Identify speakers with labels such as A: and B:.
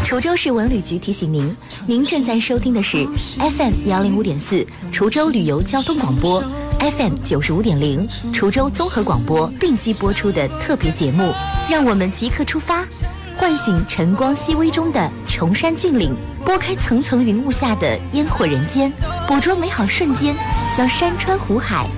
A: 滁州市文旅局提醒您，您正在收听的是 FM105.4 滁州旅游交通广播， FM95.0 滁州综合广播并机播出的特别节目。让我们即刻出发，唤醒晨光熹微中的崇山峻岭，拨开层层云雾下的烟火人间，捕捉美好瞬间，将山川湖海